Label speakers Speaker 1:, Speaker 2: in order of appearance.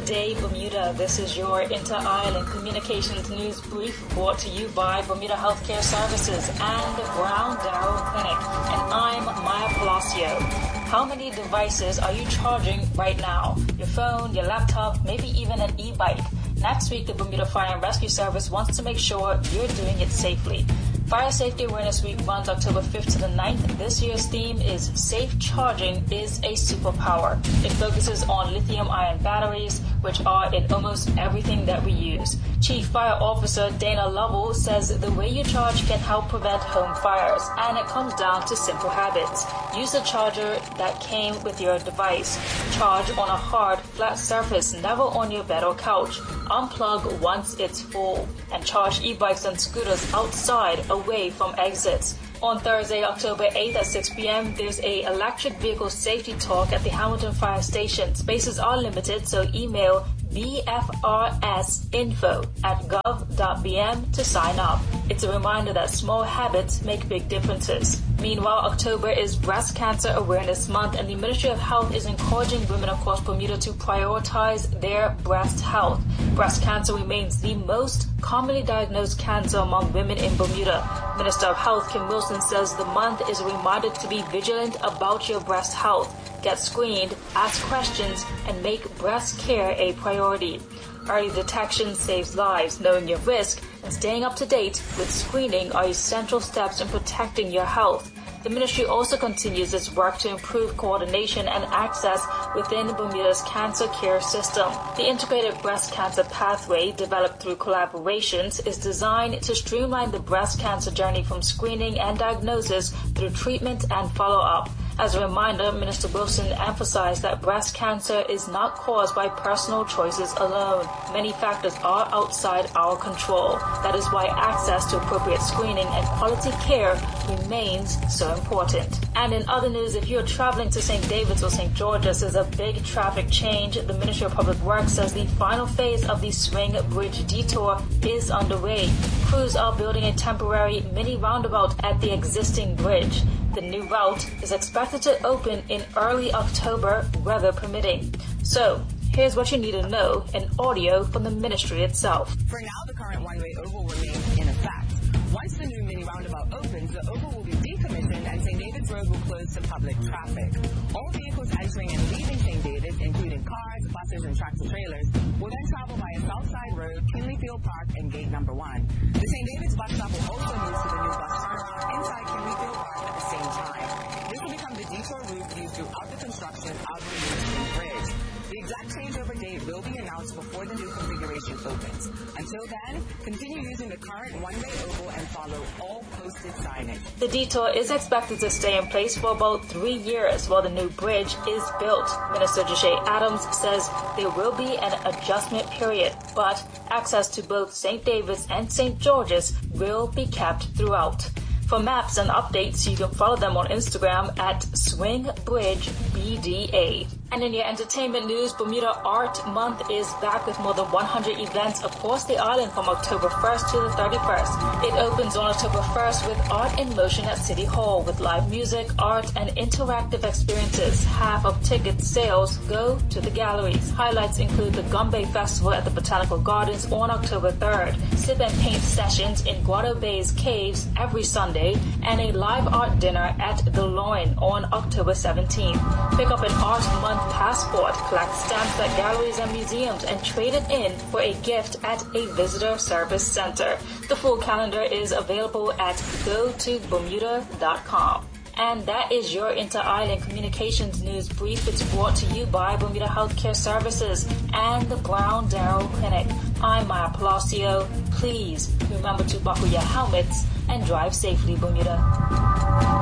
Speaker 1: Good day, Bermuda. This is your Inter-Island Communications News Brief brought to you by Bermuda Healthcare Services and Brown Darrow Clinic. And I'm Maya Palacio. How many devices are you charging right now? Your phone, your laptop, maybe even an e-bike. Next week, the Bermuda Fire and Rescue Service wants to make sure you're doing it safely. Fire Safety Awareness Week runs October 5th to the 9th. This year's theme is Safe Charging is a Superpower. It focuses on lithium-ion batteries, which are in almost everything that we use. Chief Fire Officer Dana Lovell says the way you charge can help prevent home fires, and it comes down to simple habits. Use the charger that came with your device. Charge on a hard, flat surface, never on your bed or couch. Unplug once it's full, and charge e-bikes and scooters outside, away from exits. On Thursday, October 8th at 6 p.m., there's a electric vehicle safety talk at the Hamilton Fire Station. Spaces are limited, so email bfrsinfo@gov.bm to sign up. It's a reminder that small habits make big differences. Meanwhile, October is Breast Cancer Awareness Month, and the Ministry of Health is encouraging women across Bermuda to prioritize their breast health. Breast cancer remains the most commonly diagnosed cancer among women in Bermuda. Minister of Health Kim Wilson says the month is a reminder to be vigilant about your breast health. Get screened, ask questions, and make breast care a priority. Early detection saves lives. Knowing your risk and staying up to date with screening are essential steps in protecting your health. The ministry also continues its work to improve coordination and access within Bermuda's cancer care system. The integrated breast cancer pathway, developed through collaborations, is designed to streamline the breast cancer journey from screening and diagnosis through treatment and follow-up. As a reminder, Minister Wilson emphasized that breast cancer is not caused by personal choices alone. Many factors are outside our control. That is why access to appropriate screening and quality care remains so important. And in other news, if you're traveling to St. David's or St. George's, there's a big traffic change. The Ministry of Public Works says the final phase of the Swing Bridge detour is underway. Crews are building a temporary mini roundabout at the existing bridge. The new route is expected to open in early October, weather permitting. So, here's what you need to know in audio from the ministry itself.
Speaker 2: For now, the current one-way oval remains in effect. Once the new mini roundabout opens, the oval will be decommissioned and St. David's Road will close to public traffic. All vehicles entering and leaving St. David's, including cars, buses, and tractor-trailers, will then travel via Southside Road, Kinleyfield Park, and Gate Number 1. The St. David's bus stop will also move to the new bus terminal inside Kinleyfield Park at the same time. This will become the detour route used throughout the construction of the new Swing Bridge. The exact changeover date will be announced before the new configuration opens. Until then, continue using the current one-way oval and follow all posted signage.
Speaker 1: The detour is expected to stay in place for about 3 years while the new bridge is built. Minister Joshay Adams says there will be an adjustment period, but access to both St. David's and St. George's will be kept throughout. For maps and updates, you can follow them on Instagram at SwingBridgeBDA. And in your entertainment news, Bermuda Art Month is back with more than 100 events across the island from October 1st to the 31st. It opens on October 1st with Art in Motion at City Hall with live music, art, and interactive experiences. Half of ticket sales go to the galleries. Highlights include the Gumbe Festival at the Botanical Gardens on October 3rd, sip and paint sessions in Guado Bay's Caves every Sunday, and a live art dinner at the Loin on October 17th. Pick up an Art Month passport, collect stamps at galleries and museums, and trade it in for a gift at a visitor service center. The full calendar is available at gotobermuda.com. And that is your Inter-Island Communications News Brief. It's brought to you by Bermuda Healthcare Services and the Brown Darrow Clinic. I'm Maya Palacio. Please remember to buckle your helmets and drive safely, Bermuda.